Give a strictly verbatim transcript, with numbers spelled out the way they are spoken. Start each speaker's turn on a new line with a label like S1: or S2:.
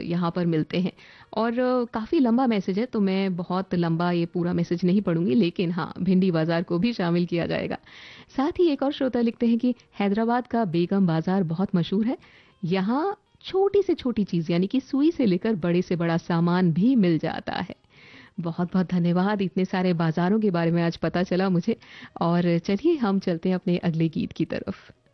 S1: यहाँ पर मिलते हैं। और काफ़ी लंबा मैसेज है तो मैं बहुत लंबा ये पूरा मैसेज नहीं पढ़ूंगी, लेकिन हाँ, भिंडी बाजार को भी शामिल किया जाएगा। साथ ही एक और श्रोता लिखते हैं कि हैदराबाद का बेगम बाजार बहुत मशहूर है। यहाँ छोटी से छोटी चीज यानी कि सुई से लेकर बड़े से बड़ा सामान भी मिल जाता है। बहुत बहुत धन्यवाद, इतने सारे बाजारों के बारे में आज पता चला मुझे। और चलिए हम चलते हैं अपने अगले गीत की तरफ।